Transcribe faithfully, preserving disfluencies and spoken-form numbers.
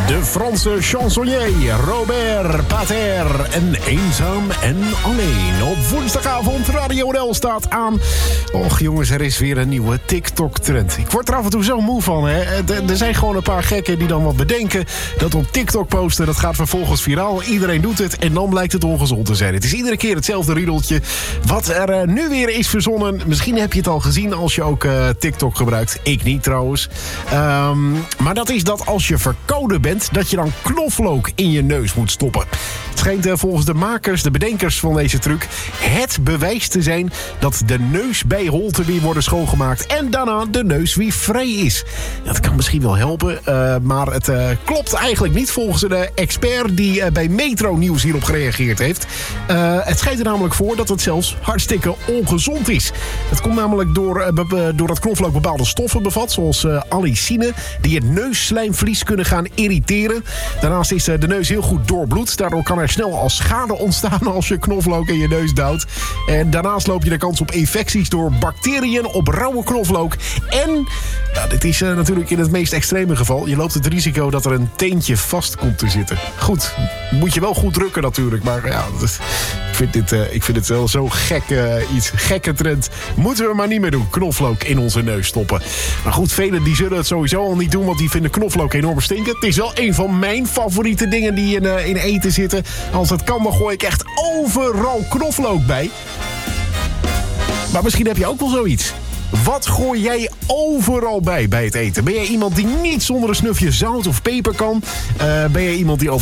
De Franse chansonnier Robert Pater en Eenzaam en Alleen. Op woensdagavond Radio N L staat aan. Och jongens, er is weer een nieuwe TikTok-trend. Ik word er af en toe zo moe van. Hè? Er zijn gewoon een paar gekken die dan wat bedenken. Dat op TikTok posten, dat gaat vervolgens viraal. Iedereen doet het en dan blijkt het ongezond te zijn. Het is iedere keer hetzelfde riedeltje. Wat er nu weer is verzonnen. Misschien heb je het al gezien als je ook uh, TikTok gebruikt. Ik niet trouwens. Um, maar dat is dat als je verkouden bent, dat je dan knoflook in je neus moet stoppen. Het schijnt uh, volgens de makers, de bedenkers van deze truc, het bewijs te zijn dat de neusbijholten weer worden schoongemaakt en daarna de neus weer vrij is. Dat kan misschien wel helpen, uh, maar het uh, klopt eigenlijk niet volgens een uh, expert die uh, bij Metro Nieuws hierop gereageerd heeft. Uh, het schijnt er namelijk voor dat het zelfs hartstikke ongezond is. Het komt namelijk door, uh, be- door dat knoflook bepaalde stoffen bevat, zoals uh, allicine, die het neusslijmvlies kunnen gaan irriteren. Daarnaast is uh, de neus heel goed doorbloed. Daardoor kan er snel al schade ontstaan als je knoflook in je neus duwt. En daarnaast loop je de kans op infecties door bacteriën op rauwe knoflook. En, nou, dit is uh, natuurlijk in het meest extreme geval, je loopt het risico dat er een teentje vast komt te zitten. Goed, moet je wel goed drukken natuurlijk, maar ja, dat, ik, vind dit, uh, ik vind het wel zo gek uh, iets. Gekke trend. Moeten we maar niet meer doen. Knoflook in onze neus stoppen. Maar goed, velen die zullen het sowieso al niet doen, want die vinden knoflook enorm stinken. Het is wel een van mijn favoriete dingen die in, uh, in eten zitten. Als het kan, dan gooi ik echt overal knoflook bij. Maar misschien heb je ook wel zoiets. Wat gooi jij overal bij bij het eten? Ben jij iemand die niet zonder een snufje zout of peper kan? Uh, ben jij iemand die over